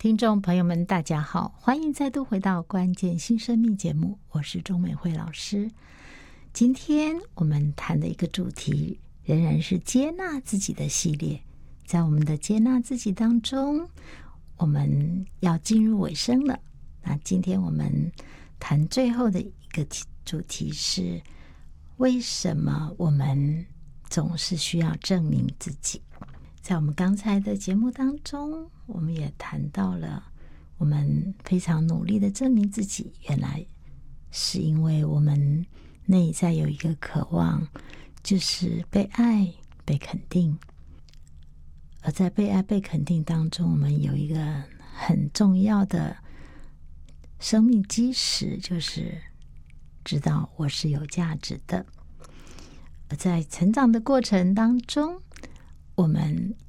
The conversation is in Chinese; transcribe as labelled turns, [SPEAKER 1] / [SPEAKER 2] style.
[SPEAKER 1] 听众朋友们大家好，欢迎再度回到关键新生命节目，我是钟美惠老师。今天我们谈的一个主题仍然是接纳自己的系列。在我们的接纳自己当中，我们要进入尾声了。那今天我们谈最后的一个主题是，为什么我们总是需要证明自己？在我们刚才的节目当中，我们也谈到了我们非常努力的证明自己，原来是因为我们内在有一个渴望，就是被爱、被肯定。而在被爱、被肯定当中，我们有一个很重要的生命基石，就是知道我是有价值的。而在成长的过程当中，我们